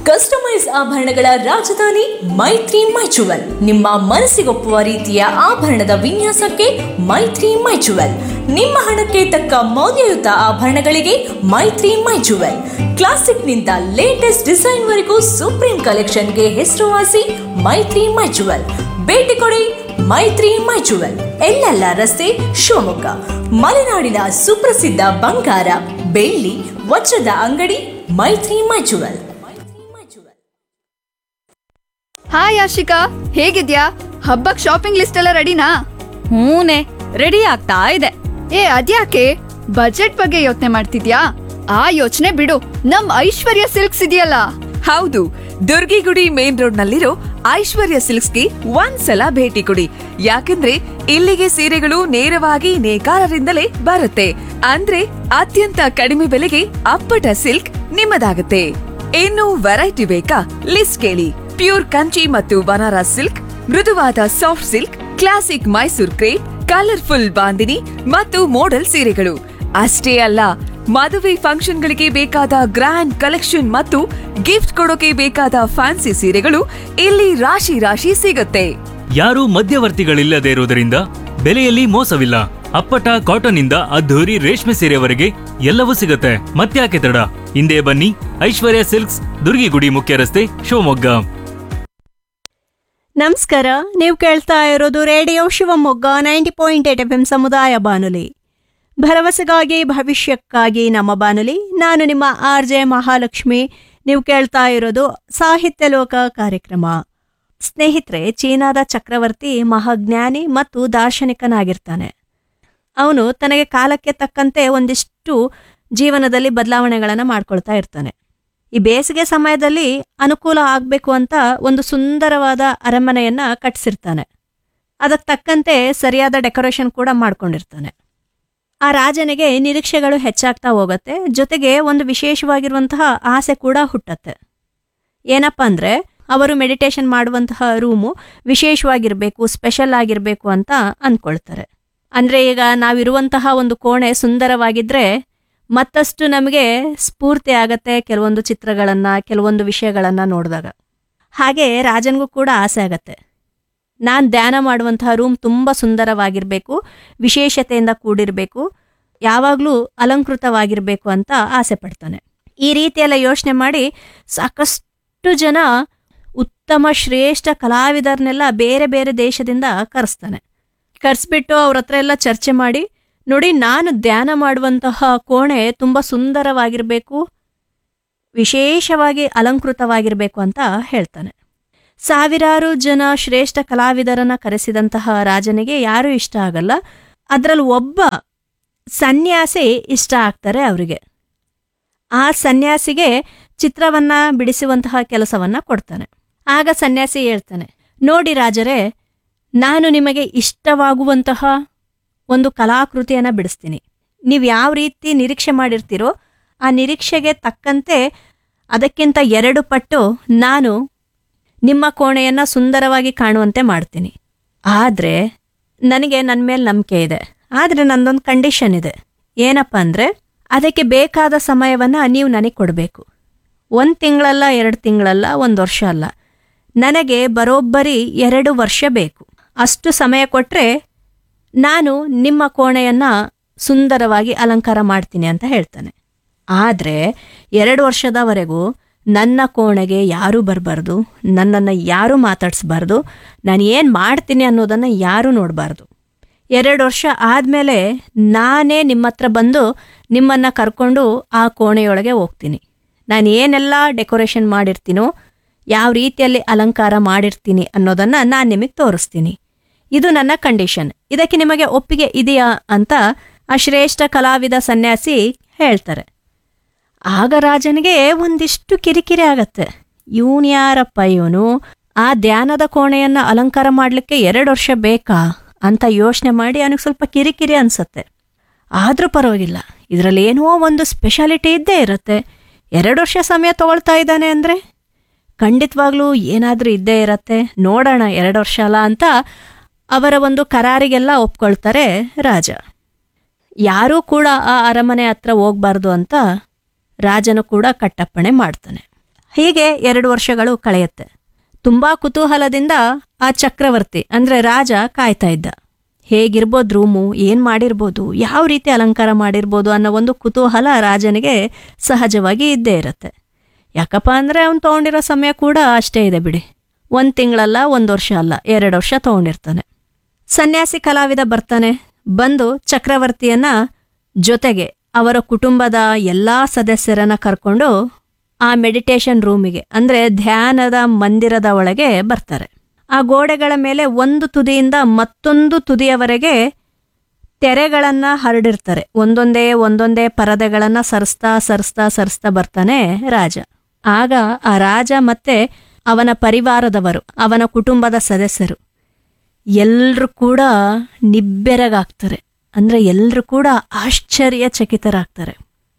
Customise ಆಭರಣಗಳ ರಾಜಧಾನಿ ಮೈತ್ರಿ ಮೈಚುವಲ್. ನಿಮ್ಮ ಮನಸ್ಸಿಗೊಪ್ಪುವ ರೀತಿಯ ಆಭರಣದ ವಿನ್ಯಾಸಕ್ಕೆ ಮೈತ್ರಿ ಮೈಚುವಲ್. ನಿಮ್ಮ ಹಣಕ್ಕೆ ತಕ್ಕ ಮೌಲ್ಯಯುತ ಆಭರಣಗಳಿಗೆ ಮೈತ್ರಿ ಮೈಚುವಲ್. ಕ್ಲಾಸಿಕ್ನಿಂದ ಲೇಟೆಸ್ಟ್ ಡಿಸೈನ್ ವರೆಗೂ ಸುಪ್ರೀಂ ಕಲೆಕ್ಷನ್ಗೆ ಹೆಸರುವಾಸಿ ಮೈತ್ರಿ ಮೈಚುವಲ್. ಭೇಟಿ ಕೊಡಿ ಮೈತ್ರಿ ಮೈಚುವಲ್, ಎಲ್ಲೆಲ್ಲ ರಸ್ತೆ, ಶಿವಮೊಗ್ಗ. ಮಲೆನಾಡಿನ ಸುಪ್ರಸಿದ್ಧ ಬಂಗಾರ, ಬೆಳ್ಳಿ, ವಜ್ರದ ಅಂಗಡಿ ಮೈತ್ರಿ ಮೈಚುವಲ್. ಹಾಯ್ ಆಶಿಕಾ, ಹೇಗಿದ್ಯಾ? ಹಬ್ಬಕ್ ಶಾಪಿಂಗ್ ಲಿಸ್ಟ್ ಎಲ್ಲ ರೆಡಿನಾ? ಹೂನೆ, ರೆಡಿ ಆಗ್ತಾ ಇದೆ. ಅದ್ಯಾಕೆ ಬಜೆಟ್ ಬಗ್ಗೆ ಯೋಚನೆ ಮಾಡ್ತಿದ್ಯಾ? ಆ ಯೋಚನೆ ಬಿಡು, ನಮ್ ಐಶ್ವರ್ಯ ಸಿಲ್ಕ್ಸ್ ಇದೆಯಲ್ಲ. ಹೌದು, ದುರ್ಗಿಗುಡಿ ಮೇನ್ ರೋಡ್ ನಲ್ಲಿರೋ ಐಶ್ವರ್ಯ ಸಿಲ್ಕ್ಸ್ಗೆ ಒಂದ್ಸಲ ಭೇಟಿ ಕೊಡಿ. ಯಾಕಂದ್ರೆ ಇಲ್ಲಿಗೆ ಸೀರೆಗಳು ನೇರವಾಗಿ ನೇಕಾರರಿಂದಲೇ ಬರುತ್ತೆ. ಅಂದ್ರೆ ಅತ್ಯಂತ ಕಡಿಮೆ ಬೆಲೆಗೆ ಅಪ್ಪಟ ಸಿಲ್ಕ್ ನಿಮ್ಮದಾಗುತ್ತೆ. ಇನ್ನು ವೆರೈಟಿ ಬೇಕಾ? ಲಿಸ್ಟ್ ಕೇಳಿ. ಪ್ಯೂರ್ ಕಂಚಿ ಮತ್ತು ಬನಾರಸ್ ಸಿಲ್ಕ್, ಮೃದುವಾದ soft silk, classic Mysore crepe, colourful bandhani ಮತ್ತು ಮೋಡಲ್ ಸೀರೆಗಳು ಅಷ್ಟೇ ಅಲ್ಲ, ಮದುವೆ ಫಂಕ್ಷನ್ಗಳಿಗೆ ಬೇಕಾದ ಗ್ರ್ಯಾಂಡ್ ಕಲೆಕ್ಷನ್ ಮತ್ತು ಗಿಫ್ಟ್ ಕೊಡೋಕೆ ಬೇಕಾದ ಫ್ಯಾನ್ಸಿ ಸೀರೆಗಳು ಇಲ್ಲಿ ರಾಶಿ ರಾಶಿ ಸಿಗುತ್ತೆ. ಯಾರೂ ಮಧ್ಯವರ್ತಿಗಳಿಲ್ಲದೆ ಇರುವುದರಿಂದ ಬೆಲೆಯಲ್ಲಿ ಮೋಸವಿಲ್ಲ. ಅಪ್ಪಟ ಕಾಟನ್ ಇಂದ ಅದ್ಧೂರಿ ರೇಷ್ಮೆ ಸೀರೆವರೆಗೆ ಎಲ್ಲವೂ ಸಿಗುತ್ತೆ. ಮತ್ತ್ಯಾಕೆ ತಡ, ಹಿಂದೆ ಬನ್ನಿ. ಐಶ್ವರ್ಯ ಸಿಲ್ಕ್ಸ್, ದುರ್ಗಿಗುಡಿ ಮುಖ್ಯ ರಸ್ತೆ, ಶಿವಮೊಗ್ಗ. ನಮಸ್ಕಾರ, ನೀವು ಕೇಳ್ತಾ ಇರೋದು ರೇಡಿಯೋ ಶಿವಮೊಗ್ಗ 90.8 FM ಸಮುದಾಯ ಬಾನುಲಿ. ಭರವಸೆಗಾಗಿ ಭವಿಷ್ಯಕ್ಕಾಗಿ ನಮ್ಮ ಬಾನುಲಿ. ನಾನು ನಿಮ್ಮ RJ ಮಹಾಲಕ್ಷ್ಮಿ. ನೀವು ಕೇಳ್ತಾ ಇರೋದು ಸಾಹಿತ್ಯ ಲೋಕ ಕಾರ್ಯಕ್ರಮ. ಸ್ನೇಹಿತರೆ, ಚೀನಾದ ಚಕ್ರವರ್ತಿ ಮಹಾಜ್ಞಾನಿ ಮತ್ತು ದಾರ್ಶನಿಕನಾಗಿರ್ತಾನೆ. ಅವನು ತನಗೆ ಕಾಲಕ್ಕೆ ತಕ್ಕಂತೆ ಒಂದಿಷ್ಟು ಜೀವನದಲ್ಲಿ ಬದಲಾವಣೆಗಳನ್ನು ಮಾಡ್ಕೊಳ್ತಾ ಇರ್ತಾನೆ. ಈ ಬೇಸಿಗೆ ಸಮಯದಲ್ಲಿ ಅನುಕೂಲ ಆಗಬೇಕು ಅಂತ ಒಂದು ಸುಂದರವಾದ ಅರಮನೆಯನ್ನ ಕಟ್ಟಿಸಿರ್ತಾನೆ. ಅದಕ್ಕೆ ತಕ್ಕಂತೆ ಸರಿಯಾದ ಡೆಕೋರೇಷನ್ ಕೂಡ ಮಾಡ್ಕೊಂಡಿರ್ತಾನೆ. ಆ ರಾಜನಿಗೆ ನಿರೀಕ್ಷೆಗಳು ಹೆಚ್ಚಾಗ್ತಾ ಹೋಗುತ್ತೆ. ಜೊತೆಗೆ ಒಂದು ವಿಶೇಷವಾಗಿರುವಂತಹ ಆಸೆ ಕೂಡ ಹುಟ್ಟತ್ತೆ. ಏನಪ್ಪ ಅಂದರೆ, ಅವರು ಮೆಡಿಟೇಷನ್ ಮಾಡುವಂತಹ ರೂಮು ವಿಶೇಷವಾಗಿರಬೇಕು, ಸ್ಪೆಷಲ್ ಆಗಿರಬೇಕು ಅಂತ ಅಂದ್ಕೊಳ್ತಾರೆ. ಅಂದರೆ ಈಗ ನಾವಿರುವಂತಹ ಒಂದು ಕೋಣೆ ಸುಂದರವಾಗಿದ್ದರೆ ಮತ್ತಷ್ಟು ನಮಗೆ ಸ್ಫೂರ್ತಿ ಆಗತ್ತೆ ಕೆಲವೊಂದು ಚಿತ್ರಗಳನ್ನು, ಕೆಲವೊಂದು ವಿಷಯಗಳನ್ನು ನೋಡಿದಾಗ. ಹಾಗೆ ರಾಜನಿಗೂ ಕೂಡ ಆಸೆ ಆಗತ್ತೆ, ನಾನು ಧ್ಯಾನ ಮಾಡುವಂತಹ ರೂಮ್ ತುಂಬ ಸುಂದರವಾಗಿರಬೇಕು, ವಿಶೇಷತೆಯಿಂದ ಕೂಡಿರಬೇಕು, ಯಾವಾಗಲೂ ಅಲಂಕೃತವಾಗಿರಬೇಕು ಅಂತ ಆಸೆ ಪಡ್ತಾನೆ. ಈ ರೀತಿಯೆಲ್ಲ ಯೋಚನೆ ಮಾಡಿ ಸಾಕಷ್ಟು ಜನ ಉತ್ತಮ ಶ್ರೇಷ್ಠ ಕಲಾವಿದರನ್ನೆಲ್ಲ ಬೇರೆ ಬೇರೆ ದೇಶದಿಂದ ಕರೆಸ್ಬಿಟ್ಟು ಅವ್ರ ಹತ್ರ ಎಲ್ಲ ಚರ್ಚೆ ಮಾಡಿ, ನೋಡಿ, ನಾನು ಧ್ಯಾನ ಮಾಡುವಂತಹ ಕೋಣೆ ತುಂಬ ಸುಂದರವಾಗಿರಬೇಕು, ವಿಶೇಷವಾಗಿ ಅಲಂಕೃತವಾಗಿರಬೇಕು ಅಂತ ಹೇಳ್ತಾನೆ. ಸಾವಿರಾರು ಜನ ಶ್ರೇಷ್ಠ ಕಲಾವಿದರನ್ನು ಕರೆಸಿದಂತಹ ರಾಜನಿಗೆ ಯಾರೂ ಇಷ್ಟ ಆಗಲ್ಲ. ಅದರಲ್ಲಿ ಒಬ್ಬ ಸನ್ಯಾಸಿ ಇಷ್ಟ ಆಗ್ತಾರೆ ಅವರಿಗೆ. ಆ ಸನ್ಯಾಸಿಗೆ ಚಿತ್ರವನ್ನು ಬಿಡಿಸುವಂತಹ ಕೆಲಸವನ್ನು ಕೊಡ್ತಾನೆ. ಆಗ ಸನ್ಯಾಸಿ ಹೇಳ್ತಾನೆ, ನೋಡಿ ರಾಜರೇ, ನಾನು ನಿಮಗೆ ಇಷ್ಟವಾಗುವಂತಹ ಒಂದು ಕಲಾಕೃತಿಯನ್ನು ಬಿಡಿಸ್ತೀನಿ. ನೀವು ಯಾವ ರೀತಿ ನಿರೀಕ್ಷೆ ಮಾಡಿರ್ತೀರೋ ಆ ನಿರೀಕ್ಷೆಗೆ ತಕ್ಕಂತೆ ಅದಕ್ಕಿಂತ 2 ಪಟ್ಟು ನಾನು ನಿಮ್ಮ ಕೋಣೆಯನ್ನು ಸುಂದರವಾಗಿ ಕಾಣುವಂತೆ ಮಾಡ್ತೀನಿ. ಆದರೆ ನನಗೆ ನನ್ನ ಮೇಲೆ ನಂಬಿಕೆ ಇದೆ. ಆದರೆ ನನ್ನೊಂದು ಕಂಡೀಷನ್ ಇದೆ. ಏನಪ್ಪ ಅಂದರೆ, ಅದಕ್ಕೆ ಬೇಕಾದ ಸಮಯವನ್ನು ನೀವು ನನಗೆ ಕೊಡಬೇಕು. 1 ತಿಂಗಳಲ್ಲ, 2 ತಿಂಗಳಲ್ಲ, 1 ವರ್ಷ ಅಲ್ಲ, ನನಗೆ ಬರೋಬ್ಬರಿ 2 ವರ್ಷ ಬೇಕು. ಅಷ್ಟು ಸಮಯ ಕೊಟ್ಟರೆ ನಾನು ನಿಮ್ಮ ಕೋಣೆಯನ್ನು ಸುಂದರವಾಗಿ ಅಲಂಕಾರ ಮಾಡ್ತೀನಿ ಅಂತ ಹೇಳ್ತಾನೆ. ಆದರೆ 2 ವರ್ಷದವರೆಗೂ ನನ್ನ ಕೋಣೆಗೆ ಯಾರೂ ಬರಬಾರ್ದು, ನನ್ನನ್ನು ಯಾರೂ ಮಾತಾಡಿಸ್ಬಾರ್ದು, ನಾನು ಏನು ಮಾಡ್ತೀನಿ ಅನ್ನೋದನ್ನು ಯಾರೂ ನೋಡಬಾರ್ದು. 2 ವರ್ಷ ಆದಮೇಲೆ ನಾನೇ ನಿಮ್ಮ ಹತ್ರ ಬಂದು ನಿಮ್ಮನ್ನು ಕರ್ಕೊಂಡು ಆ ಕೋಣೆಯೊಳಗೆ ಹೋಗ್ತೀನಿ. ನಾನು ಏನೆಲ್ಲ ಡೆಕೋರೇಷನ್ ಮಾಡಿರ್ತೀನೋ, ಯಾವ ರೀತಿಯಲ್ಲಿ ಅಲಂಕಾರ ಮಾಡಿರ್ತೀನಿ ಅನ್ನೋದನ್ನು ನಾನು ನಿಮಗೆ ತೋರಿಸ್ತೀನಿ. ಇದು ನನ್ನ ಕಂಡೀಷನ್. ಇದಕ್ಕೆ ನಿಮಗೆ ಒಪ್ಪಿಗೆ ಇದೆಯಾ ಅಂತ ಆ ಶ್ರೇಷ್ಠ ಕಲಾವಿದ ಸನ್ಯಾಸಿ ಹೇಳ್ತಾರೆ. ಆಗ ರಾಜನಿಗೆ ಒಂದಿಷ್ಟು ಕಿರಿಕಿರಿ ಆಗತ್ತೆ. ಇವನು ಯಾರಪ್ಪ, ಇವನು ಆ ಧ್ಯಾನದ ಕೋಣೆಯನ್ನು ಅಲಂಕಾರ ಮಾಡಲಿಕ್ಕೆ 2 ವರ್ಷ ಬೇಕಾ ಅಂತ ಯೋಚನೆ ಮಾಡಿ ಅವನಿಗೆ ಸ್ವಲ್ಪ ಕಿರಿಕಿರಿ ಅನಿಸುತ್ತೆ. ಆದರೂ ಪರವಾಗಿಲ್ಲ, ಇದರಲ್ಲಿ ಏನೋ ಒಂದು ಸ್ಪೆಷಾಲಿಟಿ ಇದ್ದೇ ಇರುತ್ತೆ. 2 ವರ್ಷ ಸಮಯ ತಗೊಳ್ತಾ ಇದ್ದಾನೆ ಅಂದರೆ ಖಂಡಿತವಾಗ್ಲೂ ಏನಾದರೂ ಇದ್ದೇ ಇರತ್ತೆ, ನೋಡೋಣ 2 ವರ್ಷ ಅಲ್ಲ ಅಂತ ಅವರ ಒಂದು ಕರಾರಿಗೆಲ್ಲ ಒಪ್ಕೊಳ್ತಾರೆ ರಾಜ. ಯಾರೂ ಕೂಡ ಆ ಅರಮನೆ ಹತ್ರ ಹೋಗ್ಬಾರ್ದು ಅಂತ ರಾಜನು ಕೂಡ ಕಟ್ಟಪ್ಪಣೆ ಮಾಡ್ತಾನೆ. ಹೀಗೆ 2 ವರ್ಷಗಳು ಕಳೆಯುತ್ತೆ. ತುಂಬಾ ಕುತೂಹಲದಿಂದ ಆ ಚಕ್ರವರ್ತಿ ಅಂದ್ರೆ ರಾಜ ಕಾಯ್ತಾ ಇದ್ದ. ಹೇಗಿರ್ಬೋದು ರೂಮು, ಏನ್ ಮಾಡಿರ್ಬೋದು, ಯಾವ ರೀತಿ ಅಲಂಕಾರ ಮಾಡಿರ್ಬೋದು ಅನ್ನೋ ಒಂದು ಕುತೂಹಲ ರಾಜನಿಗೆ ಸಹಜವಾಗಿ ಇದ್ದೇ ಇರುತ್ತೆ. ಯಾಕಪ್ಪ ಅಂದ್ರೆ ಅವ್ನು ತಗೊಂಡಿರೋ ಸಮಯ ಕೂಡ ಅಷ್ಟೇ ಇದೆ ಬಿಡಿ. 1 ತಿಂಗಳಲ್ಲ, 1 ವರ್ಷ ಅಲ್ಲ, 2 ವರ್ಷ ತಗೊಂಡಿರ್ತಾನೆ. ಸನ್ಯಾಸಿ ಕಲಾವಿದ ಬರ್ತಾನೆ. ಬಂದು ಚಕ್ರವರ್ತಿಯನ್ನ ಜೊತೆಗೆ ಅವರ ಕುಟುಂಬದ ಎಲ್ಲಾ ಸದಸ್ಯರನ್ನ ಕರ್ಕೊಂಡು ಆ ಮೆಡಿಟೇಷನ್ ರೂಮಿಗೆ ಅಂದ್ರೆ ಧ್ಯಾನದ ಮಂದಿರದ ಒಳಗೆ ಬರ್ತಾರೆ. ಆ ಗೋಡೆಗಳ ಮೇಲೆ ಒಂದು ತುದಿಯಿಂದ ಮತ್ತೊಂದು ತುದಿಯವರೆಗೆ ತೆರೆಗಳನ್ನ ಹರಡಿರ್ತಾರೆ. ಒಂದೊಂದೇ ಪರದೆಗಳನ್ನ ಸರಿಸ್ತಾ ಬರ್ತಾನೆ ರಾಜ. ಆಗ ಆ ರಾಜ ಮತ್ತೆ ಅವನ ಪರಿವಾರದವರು, ಅವನ ಕುಟುಂಬದ ಸದಸ್ಯರು ಎಲ್ರೂ ಕೂಡ ನಿಬ್ಬೆರಗಾಗ್ತಾರೆ. ಅಂದ್ರೆ ಎಲ್ರೂ ಕೂಡ ಆಶ್ಚರ್ಯಚಕಿತರಾಗ್ತಾರೆ.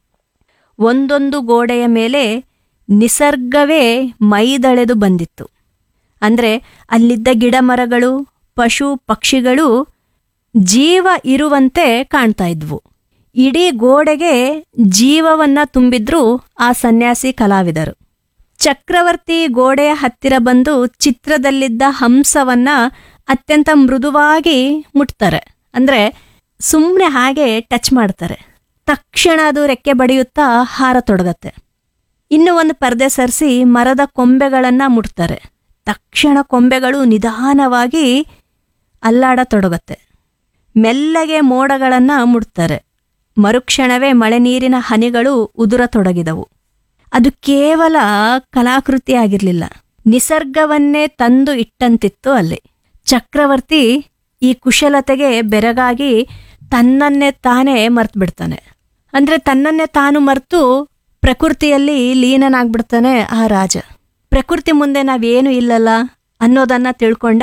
ಒಂದೊಂದು ಗೋಡೆಯ ಮೇಲೆ ನಿಸರ್ಗವೇ ಮೈದಳೆದು ಬಂದಿತ್ತು. ಅಂದ್ರೆ ಅಲ್ಲಿದ್ದ ಗಿಡ ಮರಗಳು, ಪಶು ಪಕ್ಷಿಗಳು ಜೀವ ಇರುವಂತೆ ಕಾಣ್ತಾ ಇದ್ವು. ಇಡೀ ಗೋಡೆಗೆ ಜೀವವನ್ನ ತುಂಬಿದ್ರು ಆ ಸನ್ಯಾಸಿ ಕಲಾವಿದರು. ಚಕ್ರವರ್ತಿ ಗೋಡೆಯ ಹತ್ತಿರ ಬಂದು ಚಿತ್ರದಲ್ಲಿದ್ದ ಹಂಸವನ್ನ ಅತ್ಯಂತ ಮೃದುವಾಗಿ ಮುಟ್ತಾರೆ. ಅಂದ್ರೆ ಸುಮ್ಮನೆ ಹಾಗೆ ಟಚ್ ಮಾಡ್ತಾರೆ. ತಕ್ಷಣ ಅದು ರೆಕ್ಕೆ ಬಡಿಯುತ್ತಾ ಹಾರತೊಡಗತ್ತೆ. ಇನ್ನು ಒಂದು ಪರ್ದೆ ಸರಿಸಿ ಮರದ ಕೊಂಬೆಗಳನ್ನ ಮುಟ್ತಾರೆ. ತಕ್ಷಣ ಕೊಂಬೆಗಳು ನಿಧಾನವಾಗಿ ಅಲ್ಲಾಡತೊಡಗತ್ತೆ. ಮೆಲ್ಲಗೆ ಮೋಡಗಳನ್ನ ಮುಟ್ತಾರೆ. ಮರುಕ್ಷಣವೇ ಮಳೆ ನೀರಿನ ಹನಿಗಳು ಉದುರತೊಡಗಿದವು. ಅದು ಕೇವಲ ಕಲಾಕೃತಿ ಆಗಿರ್ಲಿಲ್ಲ, ನಿಸರ್ಗವನ್ನೇ ತಂದು ಇಟ್ಟಂತಿತ್ತು ಅಲ್ಲಿ. ಚಕ್ರವರ್ತಿ ಈ ಕುಶಲತೆಗೆ ಬೆರಗಾಗಿ ತನ್ನನ್ನೇ ತಾನೇ ಮರ್ತ್ಬಿಡ್ತಾನೆ. ಅಂದ್ರೆ ತನ್ನನ್ನೇ ತಾನು ಮರೆತು ಪ್ರಕೃತಿಯಲ್ಲಿ ಲೀನನಾಗ್ಬಿಡ್ತಾನೆ ಆ ರಾಜ. ಪ್ರಕೃತಿ ಮುಂದೆ ನಾವೇನು ಇಲ್ಲಲ್ಲ ಅನ್ನೋದನ್ನ ತಿಳ್ಕೊಂಡ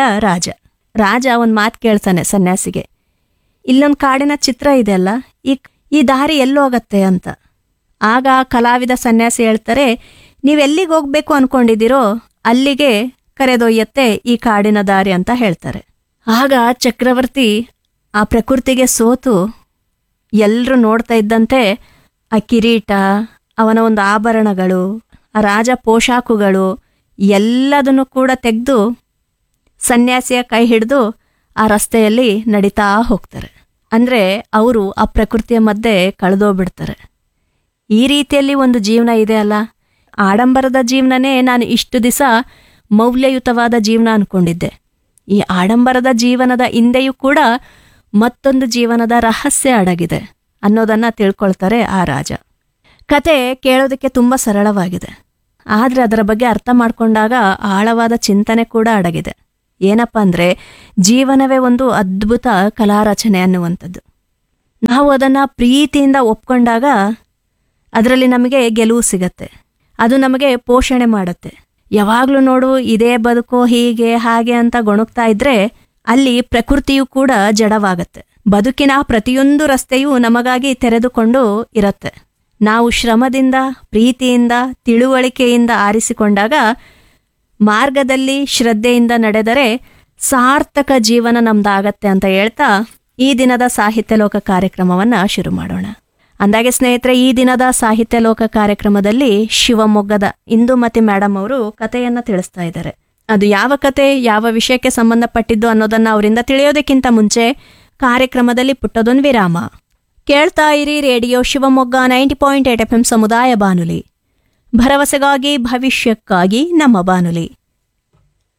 ರಾಜ ಒಂದ್ ಮಾತು ಕೇಳ್ತಾನೆ ಸನ್ಯಾಸಿಗೆ. ಇಲ್ಲೊಂದು ಕಾಡಿನ ಚಿತ್ರ ಇದೆಯಲ್ಲ, ಈ ದಾರಿ ಎಲ್ಲೋಗತ್ತೆ ಅಂತ. ಆಗ ಕಲಾವಿದ ಸನ್ಯಾಸಿ ಹೇಳ್ತಾರೆ, ನೀವೆಲ್ಲಿಗೆ ಹೋಗ್ಬೇಕು ಅನ್ಕೊಂಡಿದ್ದೀರೋ ಅಲ್ಲಿಗೆ ಕರೆದೊಯ್ಯತ್ತೆ ಈ ಕಾಡಿನ ದಾರಿ ಅಂತ ಹೇಳ್ತಾರೆ. ಆಗ ಚಕ್ರವರ್ತಿ ಆ ಪ್ರಕೃತಿಗೆ ಸೋತು ಎಲ್ರೂ ನೋಡ್ತಾ ಇದ್ದಂತೆ ಆ ಕಿರೀಟ, ಅವನ ಒಂದು ಆಭರಣಗಳು, ಆ ರಾಜ ಪೋಷಾಕುಗಳು ಎಲ್ಲದನ್ನು ಕೂಡ ತೆಗೆದು ಸನ್ಯಾಸಿಯ ಕೈ ಹಿಡಿದು ಆ ರಸ್ತೆಯಲ್ಲಿ ನಡೀತಾ ಹೋಗ್ತಾರೆ. ಅಂದ್ರೆ ಅವರು ಆ ಪ್ರಕೃತಿಯ ಮಧ್ಯೆ ಕಳೆದೋಗ್ಬಿಡ್ತಾರೆ. ಈ ರೀತಿಯಲ್ಲಿ ಒಂದು ಜೀವನ ಇದೆ ಅಲ್ಲ, ಆಡಂಬರದ ಜೀವನನೇ ನಾನು ಇಷ್ಟು ದಿವಸ ಮೌಲ್ಯಯುತವಾದ ಜೀವನ ಅನ್ಕೊಂಡಿದ್ದೆ. ಈ ಆಡಂಬರದ ಜೀವನದ ಹಿಂದೆಯೂ ಕೂಡ ಮತ್ತೊಂದು ಜೀವನದ ರಹಸ್ಯ ಅಡಗಿದೆ ಅನ್ನೋದನ್ನ ತಿಳ್ಕೊಳ್ತಾರೆ ಆ ರಾಜ. ಕತೆ ಕೇಳೋದಕ್ಕೆ ತುಂಬಾ ಸರಳವಾಗಿದೆ, ಆದ್ರೆ ಅದರ ಬಗ್ಗೆ ಅರ್ಥ ಮಾಡ್ಕೊಂಡಾಗ ಆಳವಾದ ಚಿಂತನೆ ಕೂಡ ಅಡಗಿದೆ. ಏನಪ್ಪಾ ಅಂದ್ರೆ ಜೀವನವೇ ಒಂದು ಅದ್ಭುತ ಕಲಾರಚನೆ ಅನ್ನುವಂಥದ್ದು. ನಾವು ಅದನ್ನ ಪ್ರೀತಿಯಿಂದ ಒಪ್ಕೊಂಡಾಗ ಅದರಲ್ಲಿ ನಮಗೆ ಗೆಲುವು ಸಿಗತ್ತೆ. ಅದು ನಮಗೆ ಪೋಷಣೆ ಮಾಡುತ್ತೆ. ಯಾವಾಗ್ಲೂ ನೋಡು ಇದೇ ಬದುಕೋ ಹೀಗೆ ಹಾಗೆ ಅಂತ ಗೊಣಗ್ತಾ ಇದ್ರೆ ಅಲ್ಲಿ ಪ್ರಕೃತಿಯೂ ಕೂಡ ಜಡವಾಗತ್ತೆ. ಬದುಕಿನ ಪ್ರತಿಯೊಂದು ರಸ್ತೆಯೂ ನಮಗಾಗಿ ತೆರೆದುಕೊಂಡು ಇರತ್ತೆ. ನಾವು ಶ್ರಮದಿಂದ, ಪ್ರೀತಿಯಿಂದ, ತಿಳುವಳಿಕೆಯಿಂದ ಆರಿಸಿಕೊಂಡಾಗ, ಮಾರ್ಗದಲ್ಲಿ ಶ್ರದ್ಧೆಯಿಂದ ನಡೆದರೆ ಸಾರ್ಥಕ ಜೀವನ ನಮ್ದಾಗತ್ತೆ ಅಂತ ಹೇಳ್ತಾ ಈ ದಿನದ ಸಾಹಿತ್ಯ ಲೋಕ ಕಾರ್ಯಕ್ರಮವನ್ನ ಶುರು ಮಾಡೋಣ. ಅಂದಾಗೆ ಸ್ನೇಹಿತರೆ, ಈ ದಿನದ ಸಾಹಿತ್ಯ ಲೋಕ ಕಾರ್ಯಕ್ರಮದಲ್ಲಿ ಶಿವಮೊಗ್ಗದ ಇಂದುಮತಿ ಮೇಡಮ್ ಅವರು ಕಥೆಯನ್ನ ತಿಳಿಸ್ತಾ ಇದ್ದಾರೆ. ಅದು ಯಾವ ಕತೆ, ಯಾವ ವಿಷಯಕ್ಕೆ ಸಂಬಂಧಪಟ್ಟಿದ್ದು ಅನ್ನೋದನ್ನ ಅವರಿಂದ ತಿಳಿಯೋದಕ್ಕಿಂತ ಮುಂಚೆ ಕಾರ್ಯಕ್ರಮದಲ್ಲಿ ಪುಟ್ಟದೊಂದು ವಿರಾಮ. ಕೇಳ್ತಾ ಇರಿ ರೇಡಿಯೋ ಶಿವಮೊಗ್ಗ 90.8 FM ಸಮುದಾಯ ಬಾನುಲಿ, ಭರವಸೆಗಾಗಿ ಭವಿಷ್ಯಕ್ಕಾಗಿ ನಮ್ಮ ಬಾನುಲಿ.